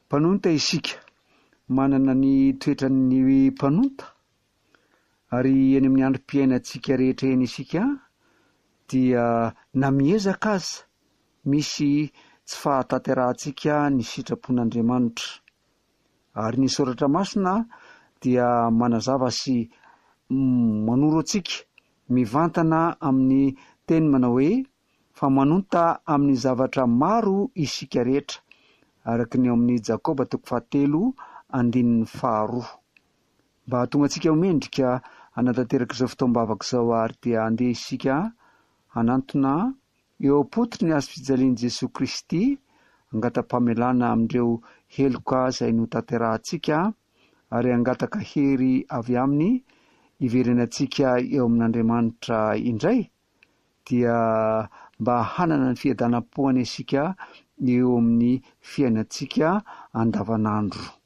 Mpanonta isika, manana ny toetran'ny mpanonta, ary eny amin'ny androm-piainantsika rehetra eny isika dia na miezaka aza misy tsy fahatanterahantsika ny sitrapon'Andriamanitra. Ary ny soratra masina dia manazava sy manoro antsika mivantana amin'ny teny manao hoe fa manonta amin'ny zavatra maro isika rehetra, araka ny eo amin'ny Jakoba 3:2. Mba hahatonga antsika ho mendrika hanatanteraka izao fotoam-bavaka izao ary dia andeha isika hanantona eo am-potry ny hazo-fijalian'i Jesoa Kristy hangatam-pamelana amin'ireo heloka izay notanterahantsika ary hangataka hery avy aminy iverenantsika eo amin'Andriamanitra indray, dia mba hanana ny fiadanam-po any isika eo amin'ny fiainantsika andavanandro.